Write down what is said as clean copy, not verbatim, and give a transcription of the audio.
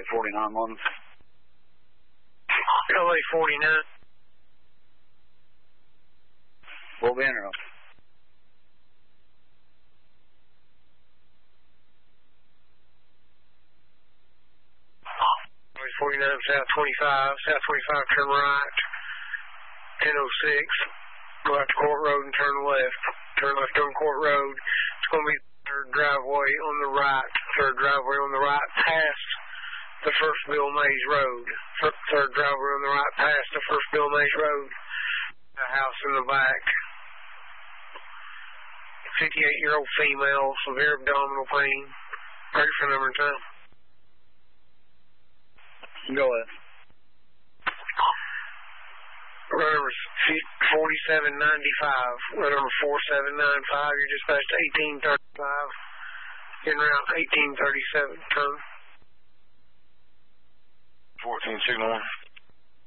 49 London. LA 49. We'll be in or no? LA 49, South 25. South 25, turn right. 1006. Go out to Court Road and turn left. Turn left on Court Road. It's going to be third driveway on the right. Third driveway on the right past the first Bill Mays Road. Third driveway on the right past the first Bill Mays Road. A house in the back. 58-year-old female, severe abdominal pain. Ready for number and time? Go ahead. Road number 4795. Road number 4795. You're just past 1835. In route 1837. Turn. 14 signal 1.